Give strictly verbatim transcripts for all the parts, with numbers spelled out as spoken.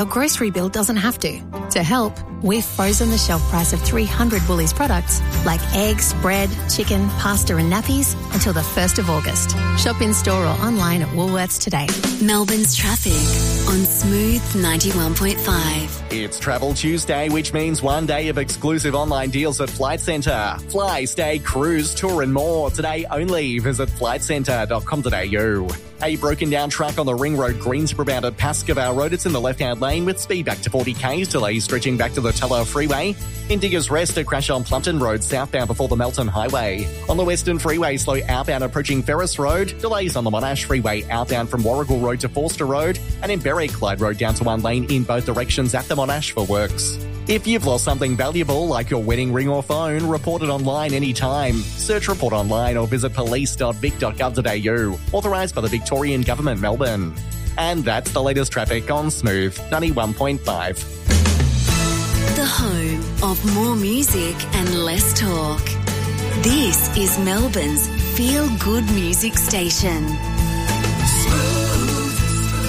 Your grocery bill doesn't have to. To help, we've frozen the shelf price of three hundred Woolies products like eggs, bread, chicken, pasta and nappies until the first of August. Shop in store or online at Woolworths today. Melbourne's traffic on Smooth ninety-one point five. It's Travel Tuesday, which means one day of exclusive online deals at Flight Centre. Fly, stay, cruise, tour and more. Today only. Visit flight centre dot com dot a u. A broken down truck on the Ring Road Greensboro bound at Pascoe Road. It's in the left-hand lane with speed back to forty k's. Delays stretching back to the Teller Freeway. In Diggers Rest, a crash on Plumpton Road southbound before the Melton Highway. On the Western Freeway, slow outbound approaching Ferris Road. Delays on the Monash Freeway outbound from Warrigal Road to Forster Road. And in Berwick, Clyde Road down to one lane in both directions at the Monash for works. If you've lost something valuable like your wedding ring or phone, report it online anytime. Search Report Online or visit police dot vic dot gov dot a u. Authorised by the Victorian Government, Melbourne. And that's the latest traffic on Smooth ninety-one point five. The home of more music and less talk. This is Melbourne's feel-good music station. Smooth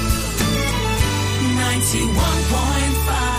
ninety-one point five.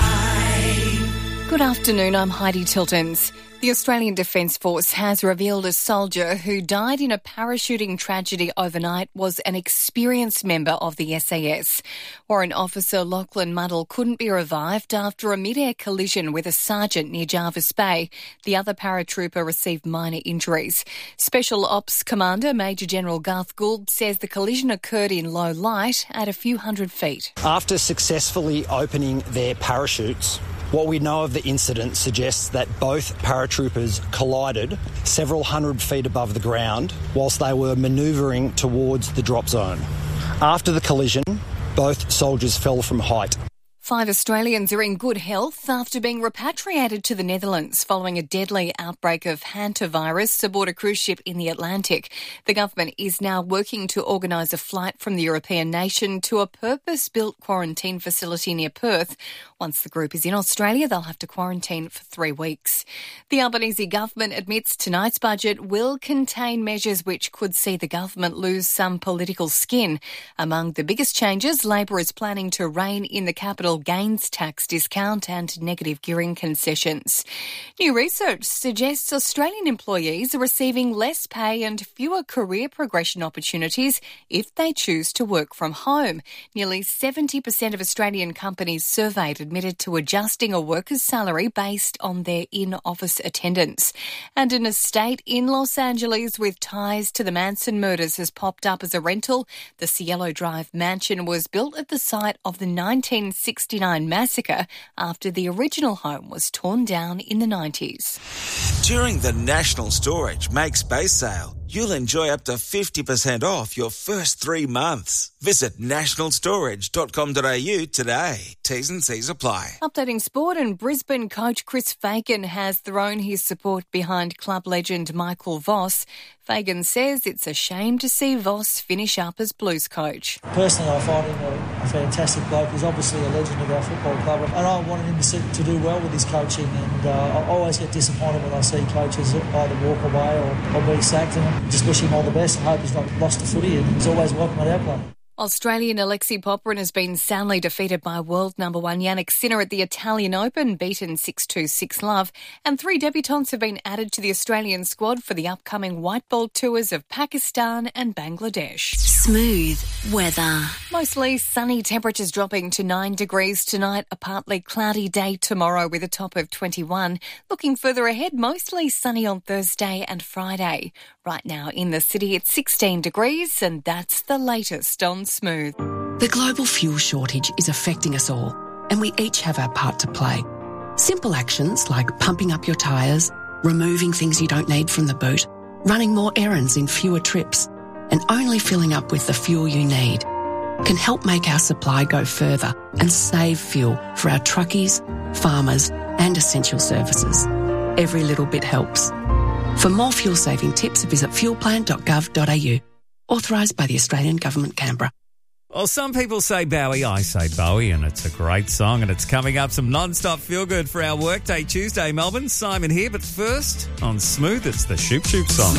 Good afternoon, I'm Heidi Tiltons. The Australian Defence Force has revealed a soldier who died in a parachuting tragedy overnight was an experienced member of the S A S. Warrant Officer Lachlan Muddle couldn't be revived after a mid-air collision with a sergeant near Jarvis Bay. The other paratrooper received minor injuries. Special Ops Commander Major General Garth Gould says the collision occurred in low light at a few hundred feet. After successfully opening their parachutes, what we know of the incident suggests that both paratroopers collided several hundred feet above the ground whilst they were manoeuvring towards the drop zone. After the collision, both soldiers fell from height. Five Australians are in good health after being repatriated to the Netherlands following a deadly outbreak of hantavirus aboard a cruise ship in the Atlantic. The government is now working to organise a flight from the European nation to a purpose-built quarantine facility near Perth. Once the group is in Australia, they'll have to quarantine for three weeks. The Albanese government admits tonight's budget will contain measures which could see the government lose some political skin. Among the biggest changes, Labor is planning to rein in the capital gains tax discount and negative gearing concessions. New research suggests Australian employees are receiving less pay and fewer career progression opportunities if they choose to work from home. Nearly seventy percent of Australian companies surveyed admitted to adjusting a worker's salary based on their in-office attendance. And an estate in Los Angeles with ties to the Manson murders has popped up as a rental. The Cielo Drive mansion was built at the site of the nineteen sixty-nine massacre after the original home was torn down in the nineties. During the National Storage Make Space sale, you'll enjoy up to fifty percent off your first three months. Visit national storage dot com dot a u today. T's and C's apply. Updating sport, and Brisbane coach Chris Fagan has thrown his support behind club legend Michael Voss. Fagan says it's a shame to see Voss finish up as Blues coach. Personally, I find him a, a fantastic bloke. He's obviously a legend of our football club, and I wanted him to, to do well with his coaching, and uh, I always get disappointed when I see coaches either walk away or, or be sacked, and just wish him all the best and hope he's not lost to footy, and he's always welcome at our club. Australian Alexei Popyrin has been soundly defeated by world number one Yannick Sinner at the Italian Open, beaten six two, six love, and three debutants have been added to the Australian squad for the upcoming white ball tours of Pakistan and Bangladesh. Smooth weather. Mostly sunny, temperatures dropping to nine degrees tonight, a partly cloudy day tomorrow with a top of twenty-one. Looking further ahead, mostly sunny on Thursday and Friday. Right now in the city it's sixteen degrees, and that's the latest on Smooth. The global fuel shortage is affecting us all, and we each have our part to play. Simple actions like pumping up your tyres, removing things you don't need from the boot, running more errands in fewer trips, and only filling up with the fuel you need can help make our supply go further and save fuel for our truckies, farmers, and essential services. Every little bit helps. For more fuel-saving tips, visit fuel plan dot gov dot a u. Authorised by the Australian Government, Canberra. Well, some people say Bowie, I say Bowie, and it's a great song, and it's coming up some non-stop feel-good for our Workday Tuesday, Melbourne. Simon here, but first, on Smooth, it's the Shoop Shoop song.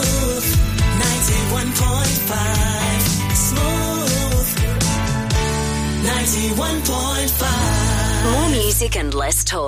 Smooth ninety-one point five. Smooth ninety-one point five. ninety-one point five. More music and less talk.